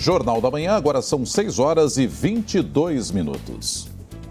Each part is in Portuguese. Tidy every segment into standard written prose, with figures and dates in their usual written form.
Jornal da Manhã, agora são 6h22.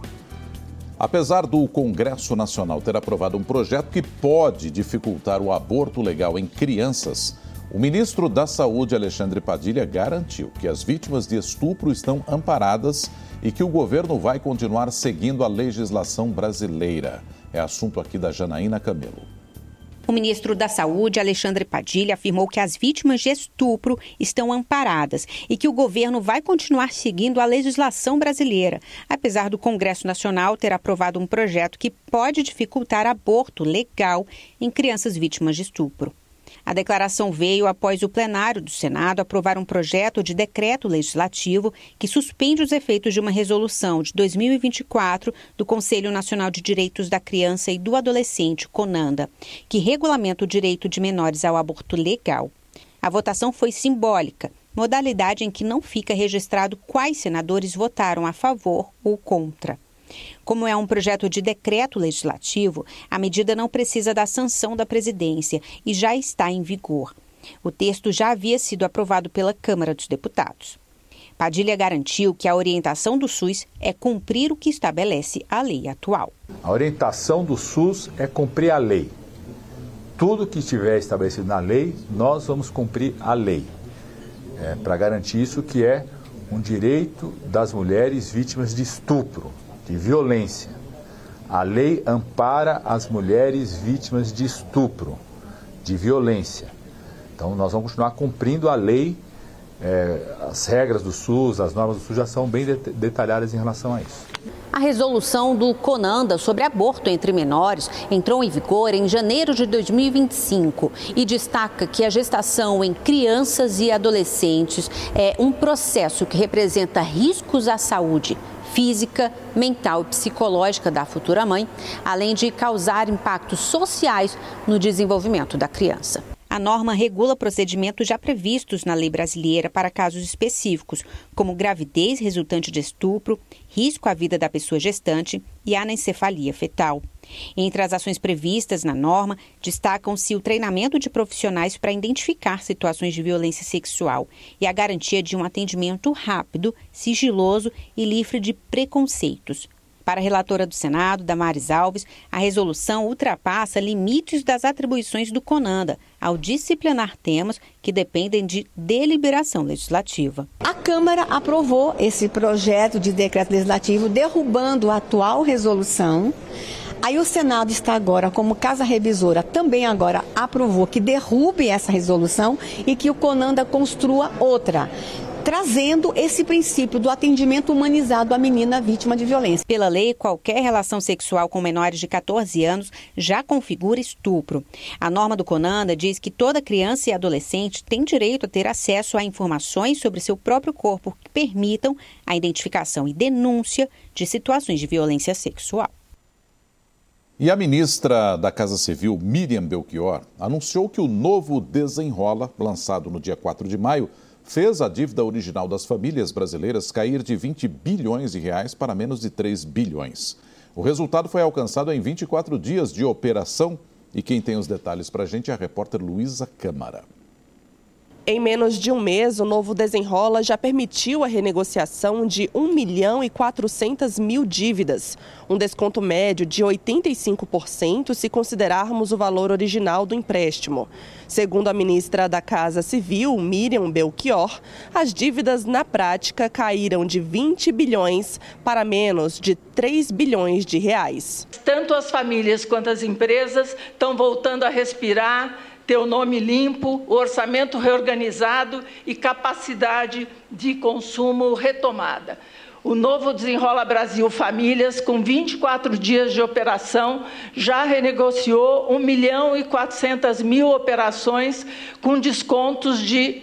Apesar do Congresso Nacional ter aprovado um projeto que pode dificultar o aborto legal em crianças, o ministro da Saúde, Alexandre Padilha, garantiu que as vítimas de estupro estão amparadas e que o governo vai continuar seguindo a legislação brasileira. É assunto aqui da Janaína Camelo. O ministro da Saúde, Alexandre Padilha, afirmou que as vítimas de estupro estão amparadas e que o governo vai continuar seguindo a legislação brasileira, apesar do Congresso Nacional ter aprovado um projeto que pode dificultar aborto legal em crianças vítimas de estupro. A declaração veio após o plenário do Senado aprovar um projeto de decreto legislativo que suspende os efeitos de uma resolução de 2024 do Conselho Nacional de Direitos da Criança e do Adolescente, CONANDA, que regulamenta o direito de menores ao aborto legal. A votação foi simbólica, modalidade em que não fica registrado quais senadores votaram a favor ou contra. Como é um projeto de decreto legislativo, a medida não precisa da sanção da presidência e já está em vigor. O texto já havia sido aprovado pela Câmara dos Deputados. Padilha garantiu que a orientação do SUS é cumprir o que estabelece a lei atual. A orientação do SUS é cumprir a lei. Tudo que estiver estabelecido na lei, nós vamos cumprir a lei. Para garantir isso, que é um direito das mulheres vítimas de estupro, de violência. A lei ampara as mulheres vítimas de estupro, de violência. Então, nós vamos continuar cumprindo a lei. As regras do SUS, as normas do SUS já são bem detalhadas em relação a isso. A resolução do CONANDA sobre aborto entre menores entrou em vigor em janeiro de 2025 e destaca que a gestação em crianças e adolescentes é um processo que representa riscos à saúde física, mental e psicológica da futura mãe, além de causar impactos sociais no desenvolvimento da criança. A norma regula procedimentos já previstos na lei brasileira para casos específicos, como gravidez resultante de estupro, risco à vida da pessoa gestante e anencefalia fetal. Entre as ações previstas na norma, destacam-se o treinamento de profissionais para identificar situações de violência sexual e a garantia de um atendimento rápido, sigiloso e livre de preconceitos. Para a relatora do Senado, Damares Alves, a resolução ultrapassa limites das atribuições do CONANDA ao disciplinar temas que dependem de deliberação legislativa. A Câmara aprovou esse projeto de decreto legislativo, derrubando a atual resolução. Aí o Senado está agora, como casa revisora, também agora aprovou que derrube essa resolução e que o CONANDA construa outra, trazendo esse princípio do atendimento humanizado à menina vítima de violência. Pela lei, qualquer relação sexual com menores de 14 anos já configura estupro. A norma do CONANDA diz que toda criança e adolescente tem direito a ter acesso a informações sobre seu próprio corpo que permitam a identificação e denúncia de situações de violência sexual. E a ministra da Casa Civil, Miriam Belchior, anunciou que o novo Desenrola, lançado no dia 4 de maio, fez a dívida original das famílias brasileiras cair de 20 bilhões de reais para menos de 3 bilhões. O resultado foi alcançado em 24 dias de operação e quem tem os detalhes para a gente é a repórter Luísa Câmara. Em menos de um mês, o novo Desenrola já permitiu a renegociação de 1.400.000 dívidas, um desconto médio de 85% se considerarmos o valor original do empréstimo. Segundo a ministra da Casa Civil, Miriam Belchior, as dívidas na prática caíram de 20 bilhões para menos de 3 bilhões de reais. Tanto as famílias quanto as empresas estão voltando a respirar, ter o nome limpo, o orçamento reorganizado e capacidade de consumo retomada. O novo Desenrola Brasil Famílias, com 24 dias de operação, já renegociou 1.400.000 operações com descontos de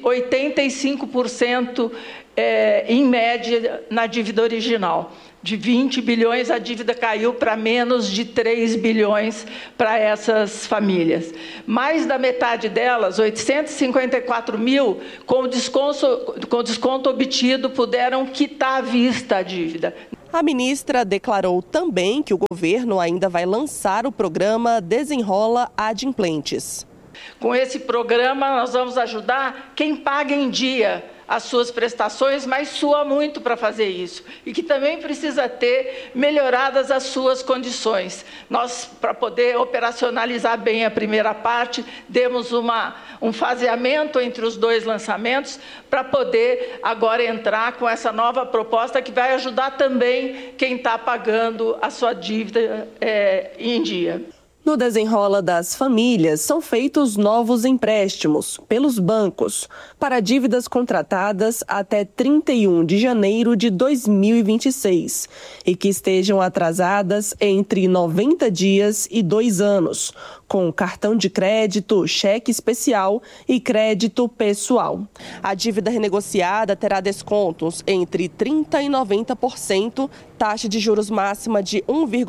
85% em média na dívida original. De 20 bilhões, a dívida caiu para menos de 3 bilhões para essas famílias. Mais da metade delas, 854 mil, com desconto obtido, puderam quitar à vista a dívida. A ministra declarou também que o governo ainda vai lançar o programa Desenrola Adimplentes. Com esse programa, nós vamos ajudar quem paga em dia as suas prestações, mas sua muito para fazer isso. E que também precisa ter melhoradas as suas condições. Nós, para poder operacionalizar bem a primeira parte, demos um faseamento entre os dois lançamentos para poder agora entrar com essa nova proposta que vai ajudar também quem está pagando a sua dívida em dia. No Desenrola das Famílias, são feitos novos empréstimos pelos bancos para dívidas contratadas até 31 de janeiro de 2026 e que estejam atrasadas entre 90 dias e 2 anos, com cartão de crédito, cheque especial e crédito pessoal. A dívida renegociada terá descontos entre 30% e 90%, taxa de juros máxima de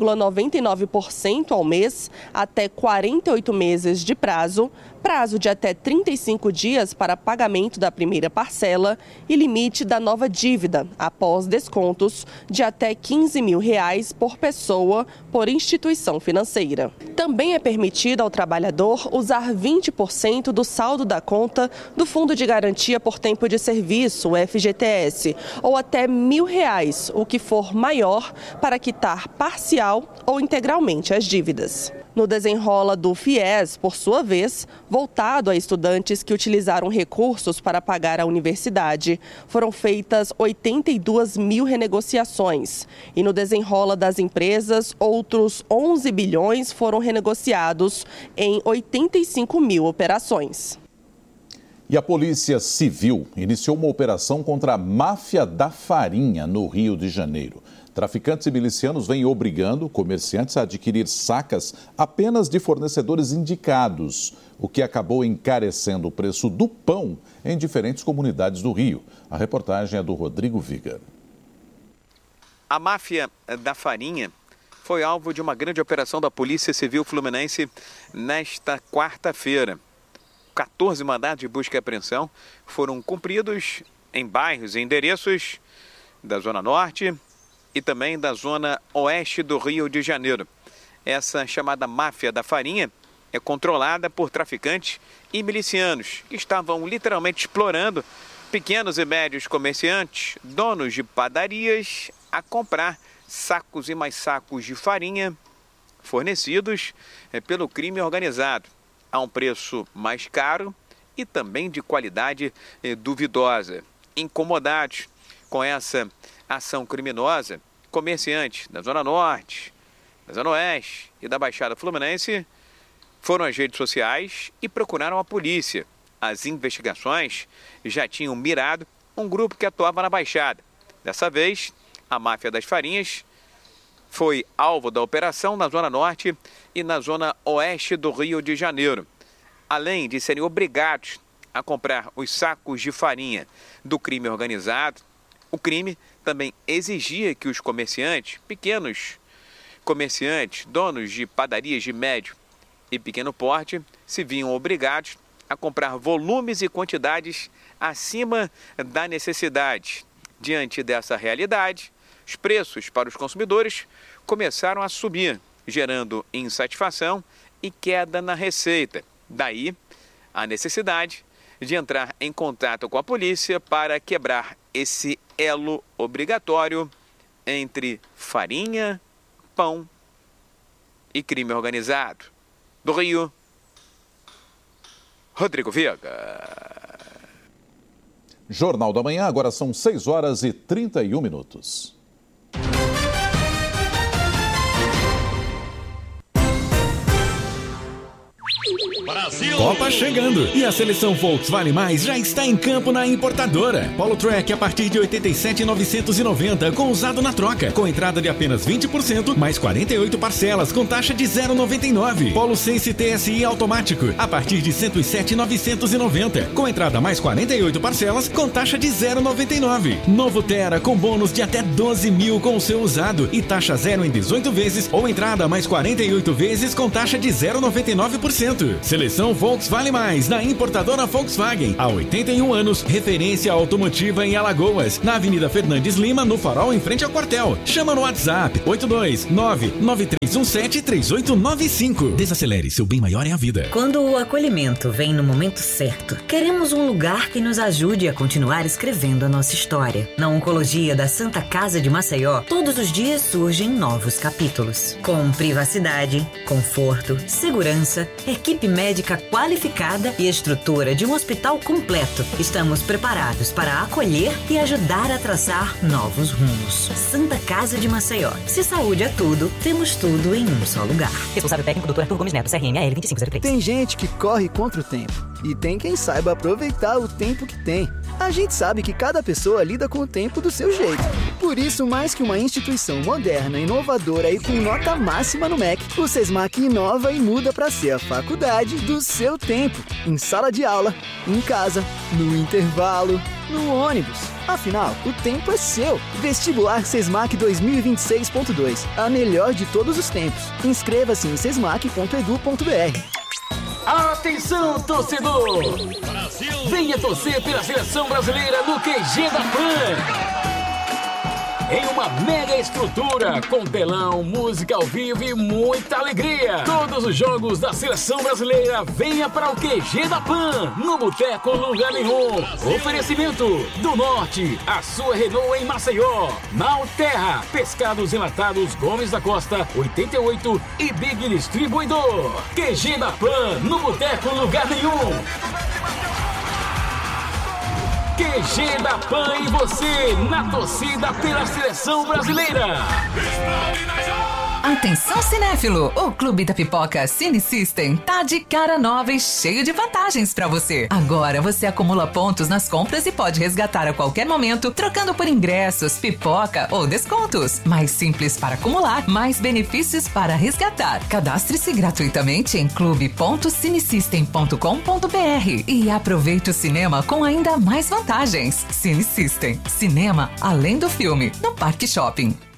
1,99% ao mês, até 48 meses de prazo de até 35 dias para pagamento da primeira parcela e limite da nova dívida, após descontos, de até R$15 mil por pessoa por instituição financeira. Também é permitido ao trabalhador usar 20% do saldo da conta do Fundo de Garantia por Tempo de Serviço, o FGTS, ou até R$1.000, o que for maior, para quitar parcial ou integralmente as dívidas. No Desenrola do FIES, por sua vez, voltado a estudantes que utilizaram recursos para pagar a universidade, foram feitas 82 mil renegociações. E no Desenrola das Empresas, outros 11 bilhões foram renegociados em 85 mil operações. E a Polícia Civil iniciou uma operação contra a máfia da farinha no Rio de Janeiro. Traficantes e milicianos vêm obrigando comerciantes a adquirir sacas apenas de fornecedores indicados, o que acabou encarecendo o preço do pão em diferentes comunidades do Rio. A reportagem é do Rodrigo Viga. A máfia da farinha foi alvo de uma grande operação da Polícia Civil Fluminense nesta quarta-feira. 14 mandados de busca e apreensão foram cumpridos em bairros e endereços da Zona Norte e também da Zona Oeste do Rio de Janeiro. Essa chamada máfia da farinha é controlada por traficantes e milicianos que estavam literalmente explorando pequenos e médios comerciantes, donos de padarias, a comprar sacos e mais sacos de farinha fornecidos pelo crime organizado, a um preço mais caro e também de qualidade duvidosa. Incomodados com essa ação criminosa, comerciantes da Zona Norte, da Zona Oeste e da Baixada Fluminense foram às redes sociais e procuraram a polícia. As investigações já tinham mirado um grupo que atuava na Baixada. Dessa vez, a máfia das farinhas foi alvo da operação na Zona Norte e na Zona Oeste do Rio de Janeiro. Além de serem obrigados a comprar os sacos de farinha do crime organizado, o crime também exigia que os comerciantes, pequenos comerciantes, donos de padarias de médio e pequeno porte, se viam obrigados a comprar volumes e quantidades acima da necessidade. Diante dessa realidade, os preços para os consumidores começaram a subir, gerando insatisfação e queda na receita. Daí, a necessidade de entrar em contato com a polícia para quebrar esse elo obrigatório entre farinha, pão e crime organizado. Do Rio, Rodrigo Viga. Jornal da Manhã, agora são 6h31. Brasil! Copa chegando e a seleção Volkswagen Mais já está em campo na importadora. Polo Track a partir de R$ 87.990 com usado na troca, com entrada de apenas 20%, mais 48 parcelas com taxa de 0,99. Polo Sense TSI automático a partir de R$ 107.990 com entrada mais 48 parcelas com taxa de 0,99. Novo Tera com bônus de até 12 mil com o seu usado e taxa zero em 18 vezes ou entrada mais 48 vezes com taxa de 0,99%. Seleção seleção Volks Vale Mais, na importadora Volkswagen. Há 81 anos, referência automotiva em Alagoas, na Avenida Fernandes Lima, no Farol, em frente ao quartel. Chama no WhatsApp 829-9317-3895. Desacelere, seu bem maior é a vida. Quando o acolhimento vem no momento certo, queremos um lugar que nos ajude a continuar escrevendo a nossa história. Na Oncologia da Santa Casa de Maceió, todos os dias surgem novos capítulos. Com privacidade, conforto, segurança, equipe médica qualificada e estrutura de um hospital completo, estamos preparados para acolher e ajudar a traçar novos rumos. Santa Casa de Maceió. Se saúde é tudo, temos tudo em um só lugar. Responsável técnico, Dr. Arthur Gomes Neto, CRM-AL 2503. Tem gente que corre contra o tempo e tem quem saiba aproveitar o tempo que tem. A gente sabe que cada pessoa lida com o tempo do seu jeito. Por isso, mais que uma instituição moderna, inovadora e com nota máxima no MEC, o SESMAC inova e muda para ser a faculdade do seu tempo. Em sala de aula, em casa, no intervalo, no ônibus. Afinal, o tempo é seu. Vestibular SESMAC 2026.2. A melhor de todos os tempos. Inscreva-se em sesmac.edu.br. Atenção, torcedor! Brasil. Venha torcer pela seleção brasileira no QG da PAN! Em uma mega estrutura, com telão, música ao vivo e muita alegria. Todos os jogos da seleção brasileira, venha para o QG da PAN, no Boteco Lugar Nenhum. Oferecimento do Norte, a sua Renault em Maceió. Malterra, pescados enlatados Gomes da Costa, 88 e Big Distribuidor. QG da PAN, no Boteco Lugar Nenhum. QG da PAN e você, na torcida pela seleção brasileira. Atenção cinéfilo, o Clube da Pipoca Cine System tá de cara nova e cheio de vantagens pra você. Agora você acumula pontos nas compras e pode resgatar a qualquer momento, trocando por ingressos, pipoca ou descontos. Mais simples para acumular, mais benefícios para resgatar. Cadastre-se gratuitamente em clube.cinesystem.com.br e aproveite o cinema com ainda mais vantagens. Cine System, cinema além do filme, no Parque Shopping.